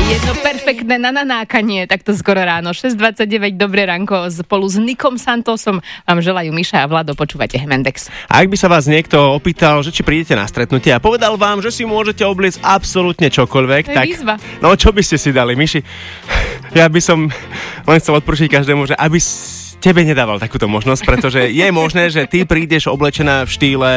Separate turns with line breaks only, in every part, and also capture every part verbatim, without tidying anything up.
Jedno perfektné nananákanie, takto skoro ráno. šesť dvadsaťdeväť, dobré ránko. Spolu s Nikom Santosom vám želajú Miša a Vlado, počúvate Hemendex.
A ak by sa vás niekto opýtal, že či prídete na stretnutie a povedal vám, že si môžete obliecť absolútne čokoľvek,
to je
tak
výzva.
No čo by ste si dali, Miši? Ja by som len chcel odporúčiť každému, že aby tebe nedával takúto možnosť, pretože je možné, že ty prídeš oblečená v štýle...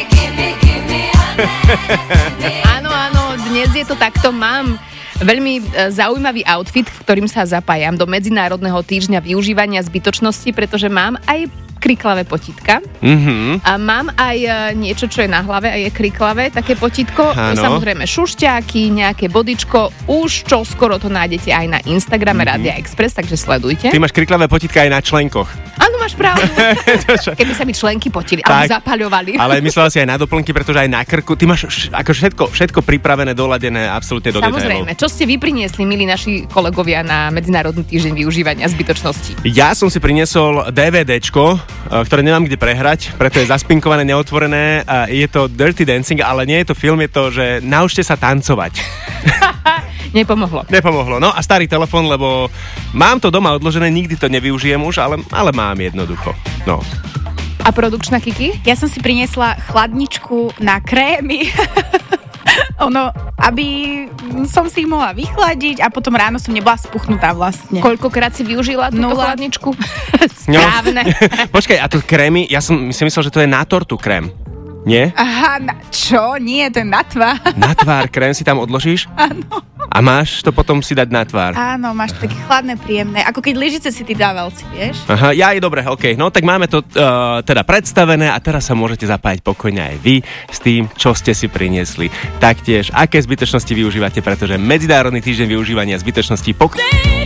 Áno, áno, dnes je to takto, mám veľmi zaujímavý outfit, ktorým sa zapájam do Medzinárodného týždňa využívania zbytočnosti, pretože mám aj kriklavé potítka. Mm-hmm. A mám aj niečo, čo je na hlave a je kriklavé, také potítko. Áno. Samozrejme šušťáky, nejaké bodičko. Už čo skoro to nájdete aj na Instagrame mm-hmm. Rádia Express, takže sledujte.
Ty máš kriklavé potítka aj na členkoch.
Áno, máš pravdu. Keby sa mi členky potili, alebo zapaľovali.
Ale myslela si aj na doplnky, pretože aj na krku. Ty máš š- ako všetko, všetko pripravené, doladené, absolútne do detailov.
Samozrejme. Čo ste vy priniesli, milí naši kolegovia, na Medzinárodný týždeň využívania zbytočnosti?
Ja som si priniesol DVDčko, ktoré nemám kde prehrať, preto je zaspinkované, neotvorené. Je to Dirty Dancing, ale nie je to film, je to, že naučte sa tancovať.
Nepomohlo.
Nepomohlo. No a starý telefón, lebo mám to doma odložené, nikdy to nevyužijem už, ale, ale mám jednoducho. No.
A produkčná Kiki?
Ja som si priniesla chladničku na krémy. Ono, aby som si ich mohla vychladiť a potom ráno som nebola spuchnutá vlastne.
Koľkokrát si využila túto
Nula.
chladničku? Správne.
No. Počkaj, a to krémy, ja som si myslel, že to je na tortu krém. Nie?
Aha, na, čo? Nie, to je na tvár.
Na tvár krém si tam odložíš?
Áno.
A máš to potom si dať na tvár?
Áno, máš to také chladné, príjemné. Ako keď lyžice si ty dávalci, vieš?
Aha, ja je dobre, okej. Okay. No tak máme to uh, teda predstavené a teraz sa môžete zapájať pokojne aj vy s tým, čo ste si priniesli. Taktiež, aké zbytočnosti využívate, pretože Medzinárodný týždeň využívania zbytočností pok-